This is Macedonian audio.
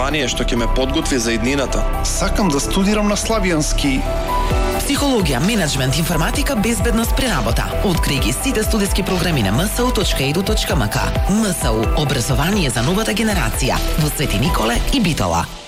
образование што ќе ме подготви за иднината. Сакам да студирам на славјански. Психологија, менеджмент, информатика, безбедност при работа. Откри ги сите студиски програми на msu.edu.mk. МСУ, образование за новата генерација. Во Свети Николе и Битола.